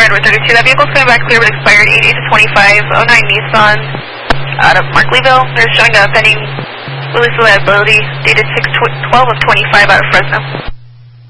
Redwood 32. That vehicle's coming back clear but expired 88 to 25, 09 Nissan out of Markleyville. They're showing a pending release of liability dated 6/12 of 25 out of Fresno.